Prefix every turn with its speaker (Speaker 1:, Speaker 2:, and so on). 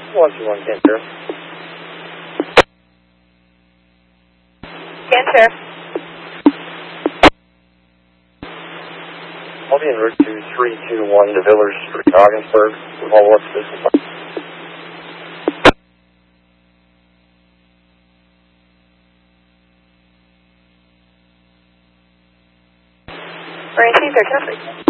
Speaker 1: 121 Cancer.
Speaker 2: Cancer.
Speaker 1: I'll be en route to 321 to Villers Street, Ogdensburg. Follow up to this one.
Speaker 2: Range 1303.